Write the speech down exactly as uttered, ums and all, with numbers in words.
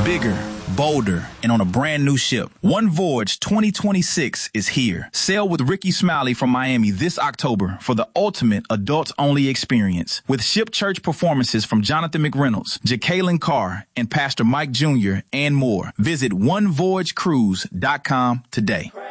bigger, bolder, and on a brand new ship. One Voyage twenty twenty-six is here. Sail with Ricky Smiley from Miami this October for the ultimate adults-only experience with ship church performances from Jonathan McReynolds, Jacqueline Carr, and Pastor Mike Junior and more. Visit one voyage cruise dot com today.